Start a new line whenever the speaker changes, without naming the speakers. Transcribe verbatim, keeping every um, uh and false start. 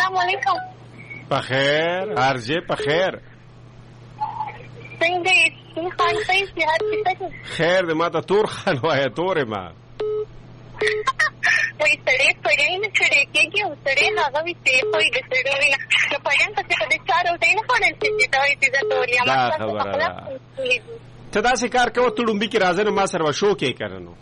السلام علیکم.
په خیر ارجه په خیر
څنګه یې خان صحیح صحت کیسه
خیر دې ما ته تور خان وایه تورې ما
وایي سړی پړی نه چړی کېږي او سړی هغه وي سیف وي د سړي وي نه نو پړیان پسې په دې چا روټۍ نه خوړل شي چې ته وایي چې زه تور یم.
دا خبره ده ته داسې کار کوه ته ډومبي کې راځه نو ما سره به شو کې که نه نو